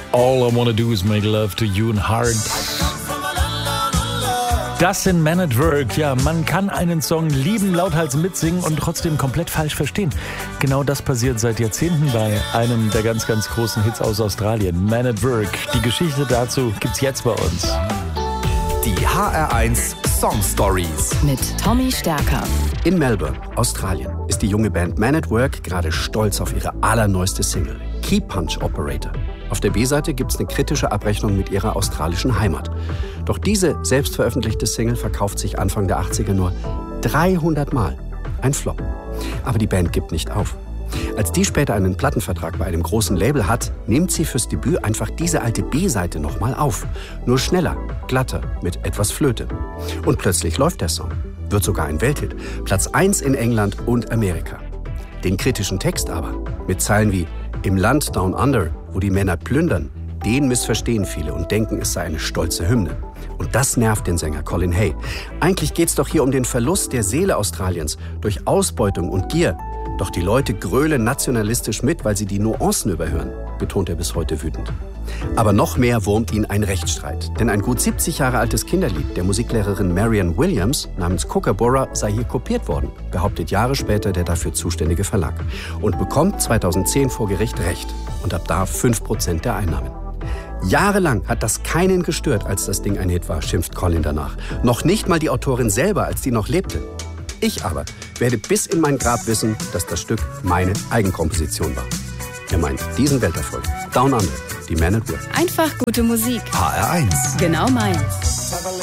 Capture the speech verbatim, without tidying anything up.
All I Wanna Do Is Make Love to You and Hard. Das sind Men at Work. Ja, man kann einen Song lieben, lauthals mitsingen und trotzdem komplett falsch verstehen. Genau das passiert seit Jahrzehnten bei einem der ganz, ganz großen Hits aus Australien. Men at Work. Die Geschichte dazu gibt's jetzt bei uns. Die H R eins Song Stories mit Tommy Stärker. In Melbourne, Australien, ist die junge Band Men at Work gerade stolz auf ihre allerneueste Single, Key Punch Operator. Auf der B-Seite gibt's eine kritische Abrechnung mit ihrer australischen Heimat. Doch diese selbstveröffentlichte Single verkauft sich Anfang der achtziger nur dreihundert Mal. Ein Flop. Aber die Band gibt nicht auf. Als die später einen Plattenvertrag bei einem großen Label hat, nimmt sie fürs Debüt einfach diese alte B-Seite nochmal auf. Nur schneller, glatter, mit etwas Flöte. Und plötzlich läuft der Song. Wird sogar ein Welthit. Platz eins in England und Amerika. Den kritischen Text aber, mit Zeilen wie „Im Land Down Under, wo die Männer plündern", den missverstehen viele und denken, es sei eine stolze Hymne. Und das nervt den Sänger Colin Hay. Eigentlich geht's doch hier um den Verlust der Seele Australiens durch Ausbeutung und Gier. Doch die Leute grölen nationalistisch mit, weil sie die Nuancen überhören, betont er bis heute wütend. Aber noch mehr wurmt ihn ein Rechtsstreit. Denn ein gut siebzig Jahre altes Kinderlied der Musiklehrerin Marianne Williams namens Kookaburra sei hier kopiert worden, behauptet Jahre später der dafür zuständige Verlag. Und bekommt zweitausendzehn vor Gericht Recht und ab da fünf Prozent der Einnahmen. Jahrelang hat das keinen gestört, als das Ding ein Hit war, schimpft Colin danach. Noch nicht mal die Autorin selber, als die noch lebte. Ich aber werde bis in mein Grab wissen, dass das Stück meine Eigenkomposition war. Er meint diesen Welterfolg. Down Under, die Men at Work. Einfach gute Musik. H R eins. Genau meins.